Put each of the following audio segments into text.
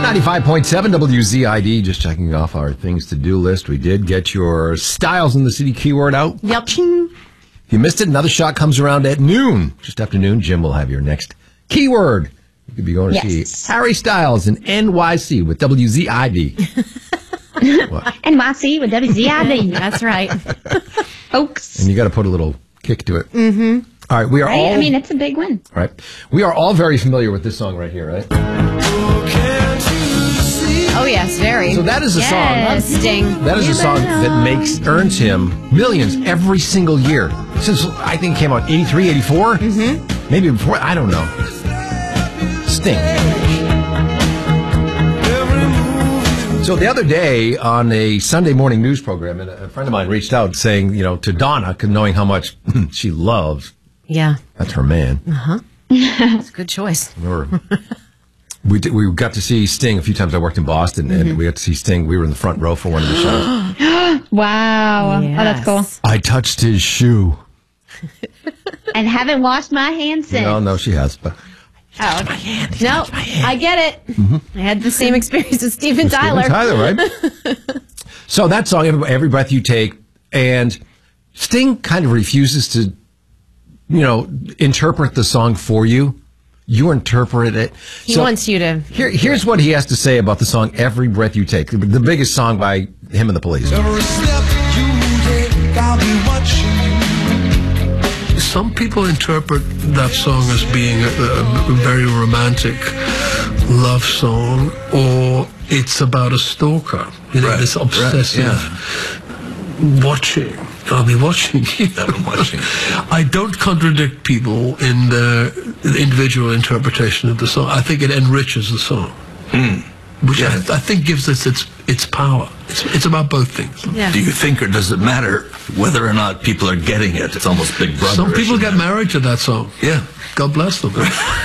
95.7 WZID, just checking off our things to do list. We did get your Styles in the City keyword out. Yep. If you missed it, another shot comes around at noon. Just after noon, Jim will have your next keyword. You could be going to see Harry Styles in NYC with WZID. NYC with WZID. That's right. Folks. And you got to put a little kick to it. Mm-hmm. All right, we are all... I mean, it's a big win. All right. We are all very familiar with this song right here, right? Oh, yes, very. So that is a song. Love Sting. That is a song that earns him millions every single year. Since, I think, it came out 83, 84? Mm-hmm. Maybe before, I don't know. Sting. So the other day on a Sunday morning news program, and a friend of mine reached out saying, to Donna, knowing how much she loves. Yeah. That's her man. Uh-huh. It's a good choice. We got to see Sting a few times. I worked in Boston, and we got to see Sting. We were in the front row for one of the shows. Wow. Yes. Oh, that's cool. I touched his shoe. And haven't washed my hands since. No, she has. But Oh, my hand. No, I get it. Mm-hmm. I had the same experience with Steven Tyler. Right? So that song, Every Breath You Take, and Sting kind of refuses to, interpret the song for you. You interpret it. He wants you to. Here's what he has to say about the song Every Breath You Take, the biggest song by him and the Police. Every step you take, I'll be watching you. Some people interpret that song as being a very romantic love song, or it's about a stalker, this obsessive watching. I'll be watching you. I'm watching. I don't contradict people in their individual interpretation of the song. I think it enriches the song, which I think gives us its power. It's about both things. Yeah. Do you think, or does it matter whether or not people are getting it? It's almost Big Brother. Some people get married to that song. Yeah. God bless them.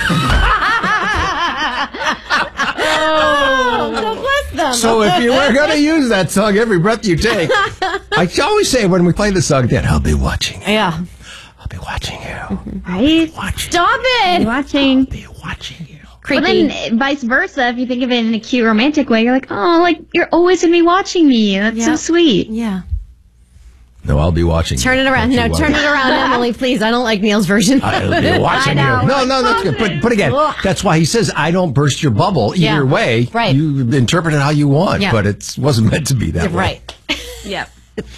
God bless them. So if you were going to use that song, Every Breath You Take, I always say when we play the song, Dad, I'll be watching you. Yeah. I'll be watching you. Right? Stop it. Watching. I'll be watching you. Creepy. Well, then vice versa, if you think of it in a cute romantic way, you're like, oh, you're always going to be watching me. That's so sweet. Yeah. No, I'll be watching Turn you. it around. No, turn it around, Emily, please. I don't like Neil's version. I'll be watching you. No, that's good. But again, that's why he says, I don't burst your bubble. Either way, right. You interpret it how you want, but it wasn't meant to be that way. Right. Yep.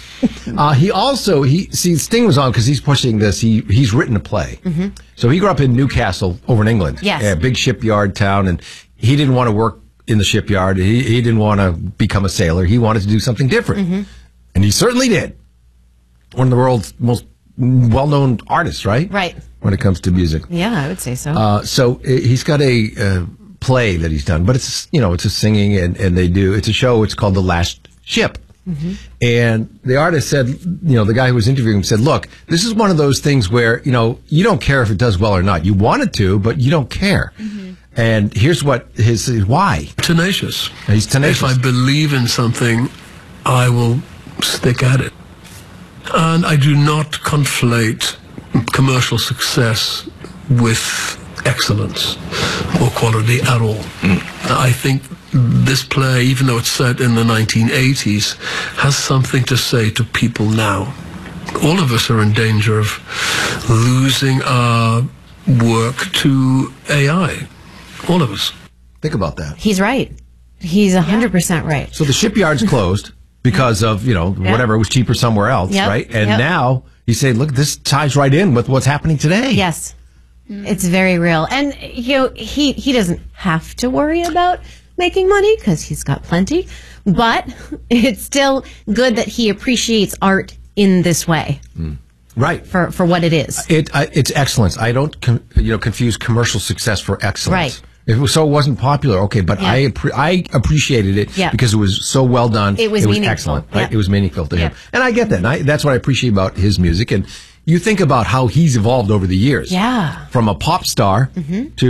Sting was on because he's pushing this. He's written a play. Mm-hmm. So he grew up in Newcastle over in England. Yes. A big shipyard town, and he didn't want to work in the shipyard. He didn't want to become a sailor. He wanted to do something different. Mm-hmm. And he certainly did. One of the world's most well-known artists, right? Right. When it comes to music. Yeah, I would say so. So he's got a play that he's done, but it's a singing, and it's a show. It's called The Last Ship. Mm-hmm. And the artist said, the guy who was interviewing him said, look, this is one of those things where, you don't care if it does well or not. You want it to, but you don't care. Mm-hmm. And here's what why. Tenacious. He's tenacious. If I believe in something, I will stick at it. And I do not conflate commercial success with excellence or quality at all. I think this play, even though it's set in the 1980s, has something to say to people now. All of us are in danger of losing our work to AI. All of us. Think about that. He's right. He's 100% right. So the shipyard's closed because of, whatever, it was cheaper somewhere else, right? And now you say, look, this ties right in with what's happening today. Yes. It's very real. And, he doesn't have to worry about making money because he's got plenty. But it's still good that he appreciates art in this way. Right. For what it is. It's excellence. I don't confuse commercial success for excellence. Right. If it wasn't popular, okay, but I appreciated it because it was so well done. It was meaningful. Excellent. Right? Yeah. It was meaningful to him. And I get that. And that's what I appreciate about his music. And you think about how he's evolved over the years. Yeah. From a pop star to